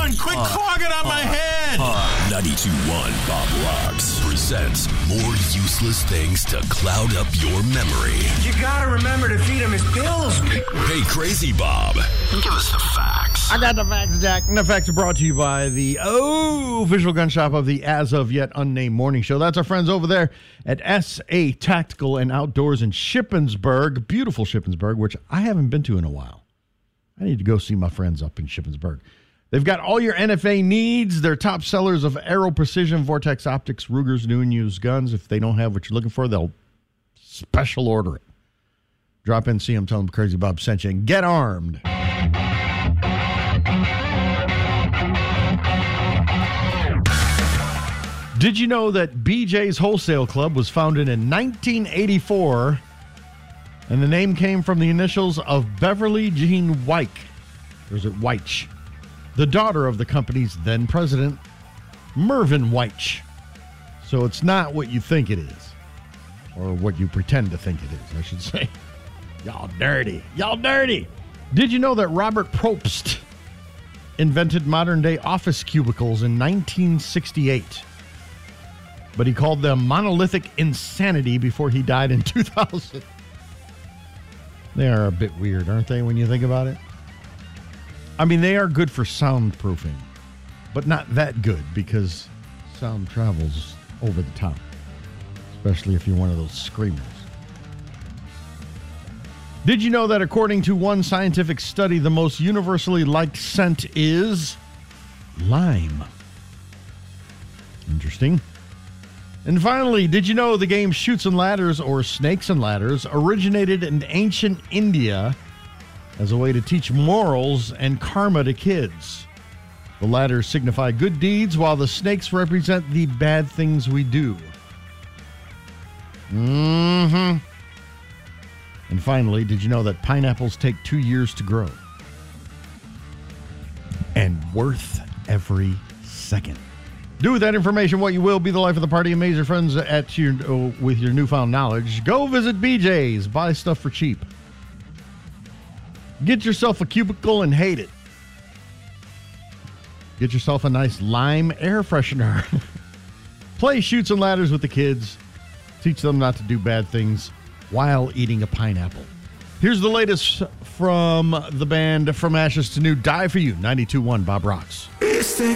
doing? Quit clogging on my head. 92.1 Bob Rocks presents more useless things to cloud up your memory. You gotta remember to feed him his pills. Hey, Crazy Bob, give us the facts. I got the facts, Jack. And the facts are brought to you by the official gun shop of the as of yet unnamed morning show. That's our friends over there at SA Tactical and Outdoors in Shippensburg. Beautiful Shippensburg, which I haven't been to in a while. I need to go see my friends up in Shippensburg. They've got all your NFA needs. They're top sellers of Aero Precision, Vortex Optics, Ruger's new and used guns. If they don't have what you're looking for, they'll special order it. Drop in, see them, tell them Crazy Bob sent you, and get armed. Did you know that BJ's Wholesale Club was founded in 1984, and the name came from the initials of Beverly Jean Wyke, or is it Weich, the daughter of the company's then president, Mervyn Weich. So it's not what you think it is, or what you pretend to think it is, I should say. Y'all dirty. Y'all dirty. Did you know that Robert Probst invented modern-day office cubicles in 1968? But he called them monolithic insanity before he died in 2000. They are a bit weird, aren't they, when you think about it? I mean, they are good for soundproofing, but not that good because sound travels over the top, especially if you're one of those screamers. Did you know that according to one scientific study, the most universally liked scent is lime? Interesting. And finally, did you know the game Chutes and Ladders, or Snakes and Ladders, originated in ancient India as a way to teach morals and karma to kids? The ladders signify good deeds, while the snakes represent the bad things we do. And finally, did you know that pineapples take 2 years to grow? And worth every second. Do with that information what you will. Be the life of the party. Amaze your friends with your newfound knowledge. Go visit BJ's. Buy stuff for cheap. Get yourself a cubicle and hate it. Get yourself a nice lime air freshener. Play Chutes and Ladders with the kids. Teach them not to do bad things while eating a pineapple. Here's the latest from the band From Ashes to New. Die For You, 92.1 Bob Rocks.